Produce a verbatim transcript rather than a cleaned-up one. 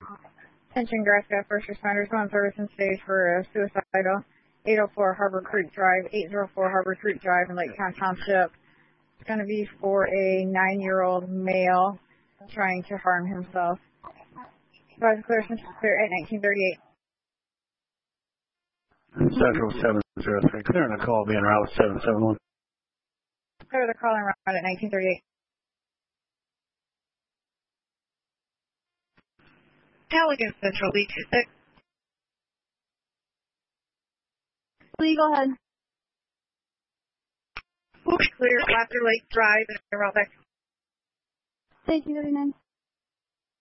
Attention Grass-Gap first responders on service and stage for a suicidal. eight oh four Harbor Creek Drive, eight oh four Harbor Creek Drive in Lake County Township. It's going to be for a nine-year-old male trying to harm himself. Advise clear, since clear at nineteen thirty-eight. Central seven zero three, clearing the call, being route seven seven one. Clear the call and route at nineteen thirty-eight. Halligan Central, Lee two six. Lee, go ahead. We'll be clear, Laughter Lake Drive, and route back. Station thirty-nine.